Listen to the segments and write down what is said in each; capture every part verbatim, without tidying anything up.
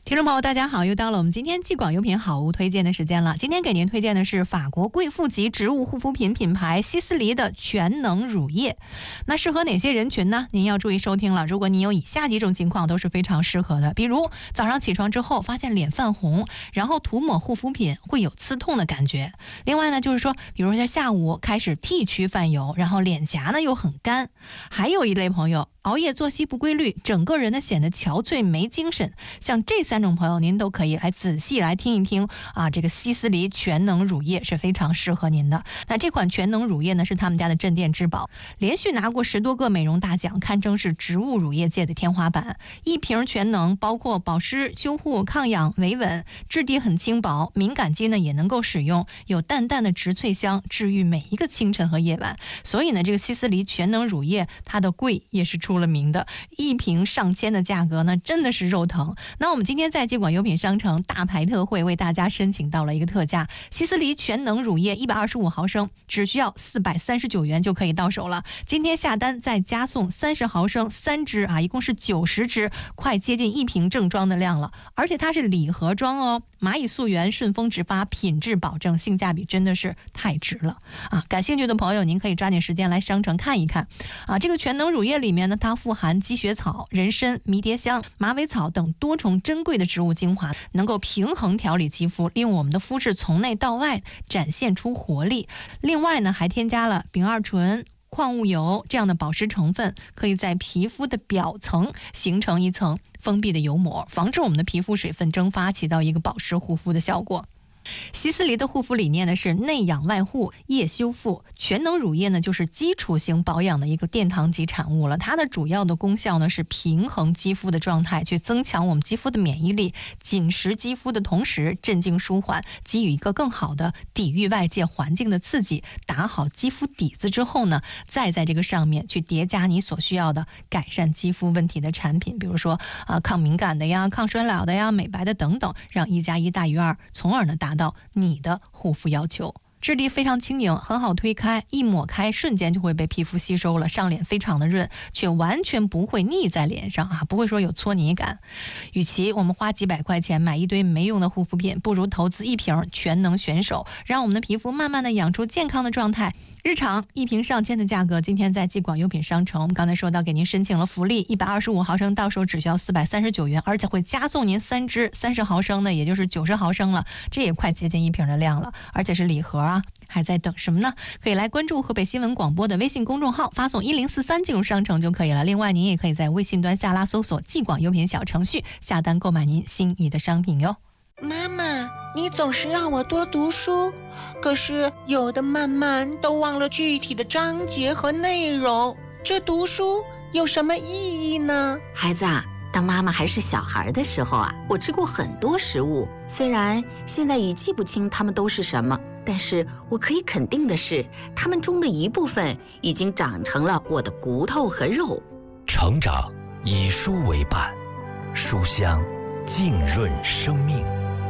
听众朋友大家好，又到了我们今天既广优品好物推荐的时间了。今天给您推荐的是法国贵妇级植物护肤品品牌希思黎的全能乳液。那适合哪些人群呢？您要注意收听了。如果您有以下几种情况都是非常适合的，比如早上起床之后发现脸泛红，然后涂抹护肤品会有刺痛的感觉。另外呢，就是说比如在下午开始T区泛油，然后脸颊呢又很干。还有一类朋友熬夜作息不规律，整个人呢显得憔悴没精神，像这三种朋友您都可以来仔细来听一听啊，这个希思黎全能乳液是非常适合您的。那这款全能乳液呢是他们家的镇店之宝，连续拿过十多个美容大奖，堪称是植物乳液界的天花板。一瓶全能包括保湿、修护、抗氧、维稳，质地很轻薄，敏感肌呢也能够使用，有淡淡的植萃香，治愈每一个清晨和夜晚。所以呢，这个希思黎全能乳液它的贵也是出了名的，一瓶上千的价格呢，真的是肉疼。那我们今天在既广优品商城大牌特惠为大家申请到了一个特价，希思黎全能乳液一百二十五毫升，只需要四百三十九元就可以到手了。今天下单再加送三十毫升三支啊，一共是九十支，快接近一瓶正装的量了。而且它是礼盒装哦，蚂蚁溯源，顺丰直发，品质保证，性价比真的是太值了啊！感兴趣的朋友，您可以抓紧时间来商城看一看啊。这个全能乳液里面呢，它富含积雪草、人参、迷迭香、马尾草等多重珍贵的植物精华，能够平衡调理肌肤，利用我们的肤质从内到外展现出活力。另外呢，还添加了丙二醇、矿物油这样的保湿成分，可以在皮肤的表层形成一层封闭的油膜，防止我们的皮肤水分蒸发，起到一个保湿护肤的效果。希思黎的护肤理念呢是内养外护，夜修复。全能乳液呢就是基础型保养的一个殿堂级产物了。它的主要的功效呢是平衡肌肤的状态，去增强我们肌肤的免疫力，紧实肌肤的同时镇静舒缓，给予一个更好的抵御外界环境的刺激。打好肌肤底子之后呢，再在这个上面去叠加你所需要的改善肌肤问题的产品，比如说啊、呃、抗敏感的呀、抗衰老的呀、美白的等等，让一加一大于二，从而呢达到你的护肤要求。质地非常轻盈，很好推开，一抹开瞬间就会被皮肤吸收了，上脸非常的润，却完全不会腻在脸上啊，不会说有搓泥感。与其我们花几百块钱买一堆没用的护肤品，不如投资一瓶全能选手，让我们的皮肤慢慢的养出健康的状态。日常一瓶上千的价格，今天在既广优品商城，我们刚才说到给您申请了福利，一百二十五毫升到手只需要四百三十九元，而且会加送您三支三十毫升的，也就是九十毫升了，这也快接近一瓶的量了，而且是礼盒啊，还在等什么呢？可以来关注河北新闻广播的微信公众号，发送一零四三进入商城就可以了。另外您也可以在微信端下拉搜索既广优品小程序，下单购买您心仪的商品哟。 妈妈，你总是让我多读书，可是有的慢慢都忘了具体的章节和内容，这读书有什么意义呢？ 孩子啊，当妈妈还是小孩的时候啊，我吃过很多食物，虽然现在已记不清它们都是什么，但是我可以肯定的是，它们中的一部分已经长成了我的骨头和肉。 成长以书为伴，书香浸润生命。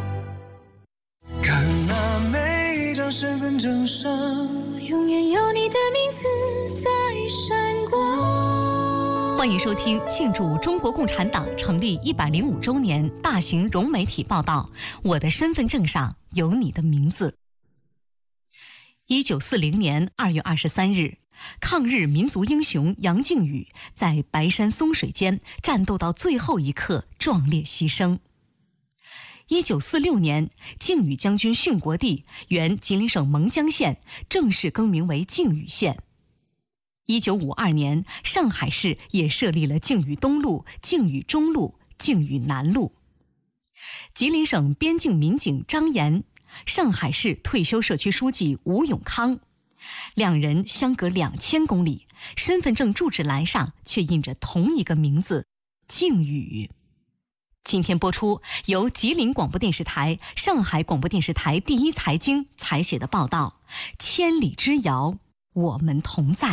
看那每一张身份证上，永远有你的名字在闪光。 欢迎收听庆祝中国共产党成立一百零五周年大型融媒体报道《我的身份证上有你的名字》。一九四零年二月二十三日，抗日民族英雄杨靖宇在白山松水间战斗到最后一刻，壮烈牺牲。一九四六年，靖宇将军殉国地原吉林省勐江县正式更名为靖宇县。一九五二年，上海市也设立了靖宇东路、靖宇中路、靖宇南路。吉林省边境民警张岩，上海市退休社区书记吴永康，两人相隔两千公里，身份证住址栏上却印着同一个名字靖宇。今天播出由吉林广播电视台、上海广播电视台第一财经采写的报道《千里之遥，我们同在》。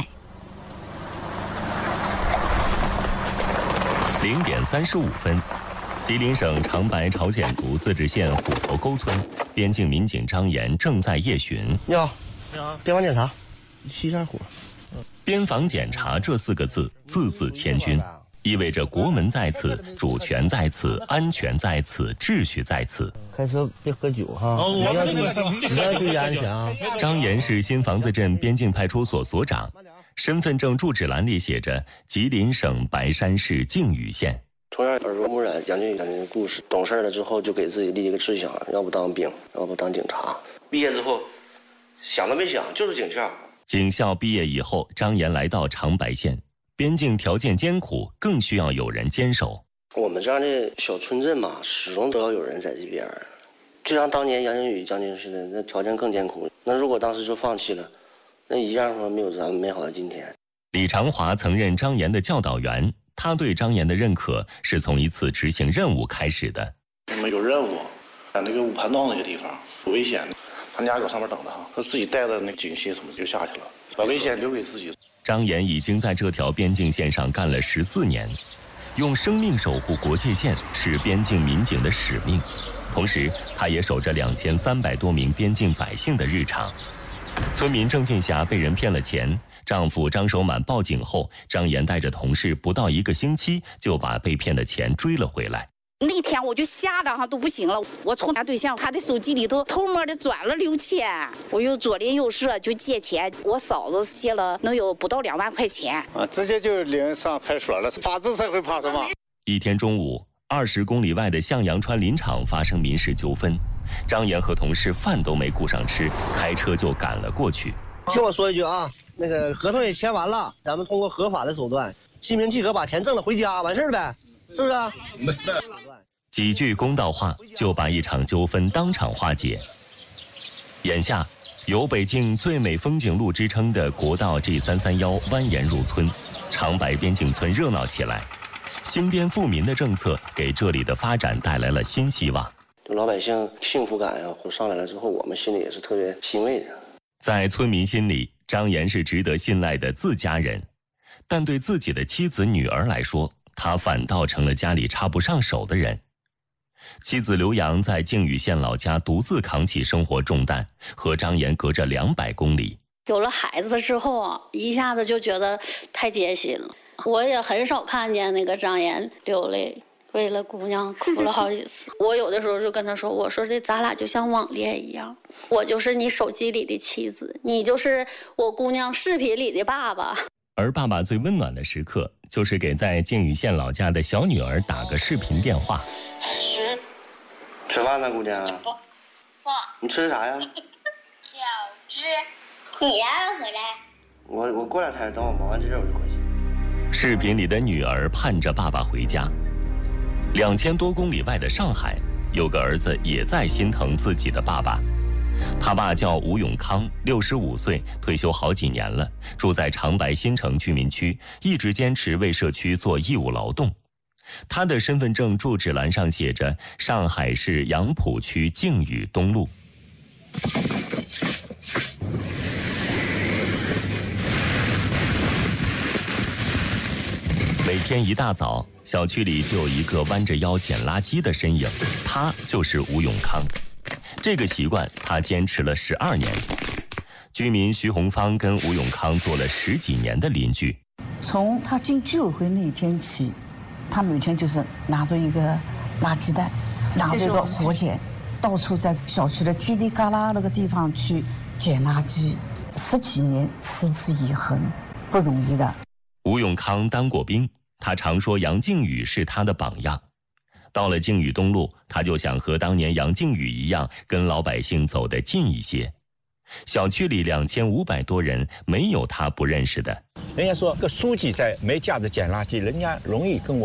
零点三十五分，吉林省长白朝鲜族自治县虎头沟村边境民警张岩正在夜巡。 你好，你好，边防检查，七下虎。 边防检查这四个字字字千钧。 意味着国门在此，主权在此，安全在此，秩序在此。 开车别喝酒哈，你要你要注意安全啊。 张岩是新房子镇边境派出所所长，身份证住址栏里写着吉林省白山市靖宇县。 从小耳濡目染杨靖宇将军的故事，懂事了之后就给自己立一个志向，要不当兵，要不当警察。毕业之后想都没想，就是警校。 警校毕业以后，张岩来到长白县，边境条件艰苦，更需要有人坚守。 我们这样的小村镇嘛，始终都要有人在这边，就像当年杨靖宇将军似的，那条件更艰苦。那如果当时就放弃了，那一样说没有咱们美好的今天。 李长华曾任张岩的教导员，他对张岩的认可是从一次执行任务开始的。 我们有任务，在那个五盘洞那个地方有危险，他家搁上面等着，他自己带的那警械什么就下去了，把危险留给自己。 张岩已经在这条边境线上干了十四年，用生命守护国界线是边境民警的使命，同时他也守着两千三百多名边境百姓的日常。村民郑俊霞被人骗了钱，丈夫张守满报警后，张岩带着同事不到一个星期就把被骗的钱追了回来。 那天我就吓得哈都不行了，我从他对象他的手机里头偷摸的转了六千，我又左邻右舍就借钱，我嫂子借了能有不到两万块钱啊，直接就领上派出所了。法治社会怕什么？ 一天中午，二十公里外的向阳川林场发生民事纠纷，张岩和同事饭都没顾上吃，开车就赶了过去。 听我说一句啊，那个合同也签完了，咱们通过合法的手段，心平气和把钱挣了回家，完事儿呗，是不是啊？ 几句公道话就把一场纠纷当场化解。眼下，有北京最美风景路之称的国道 G 三三一蜿蜒入村，长白边境村热闹起来。兴边富民的政策给这里的发展带来了新希望。 老百姓幸福感呀、啊，上来了之后，我们心里也是特别欣慰的。 在村民心里，张岩是值得信赖的自家人，但对自己的妻子、女儿来说，他反倒成了家里插不上手的人。妻子刘洋在靖宇县老家独自扛起生活重担，和张岩隔着两百公里。 有了孩子之后啊，一下子就觉得太艰辛了。我也很少看见那个张岩流泪，为了姑娘哭了好几次。我有的时候就跟他说：“我说这咱俩就像网恋一样，我就是你手机里的妻子，你就是我姑娘视频里的爸爸。” 而爸爸最温暖的时刻，就是给在靖宇县老家的小女儿打个视频电话。 吃饭呢，姑娘。不，不。你吃啥呀？ 小吃。你啥时候回来？ 我我过两天，等我忙完这事我就回去。 视频里的女儿盼着爸爸回家。两千多公里外的上海，有个儿子也在心疼自己的爸爸。他爸叫吴永康，六十五岁，退休好几年了，住在长白新城居民区，一直坚持为社区做义务劳动。他的身份证住址栏上写着上海市杨浦区靖宇东路。每天一大早，小区里就有一个弯着腰捡垃圾的身影，他就是吴永康。这个习惯他坚持了十二年。居民徐红芳跟吴永康做了十几年的邻居。 从他进居委会那一天起，他每天就是拿着一个垃圾袋，拿着一个火剪，到处在小区的叽里嘎啦那个地方去捡垃圾，十几年持之以恒，不容易的。 吴永康当过兵，他常说杨靖宇是他的榜样。到了靖宇东路，他就想和当年杨靖宇一样，跟老百姓走得近一些。小区里两千五百多人，没有他不认识的。 人家说个书记在没架子捡垃圾，人家容易跟我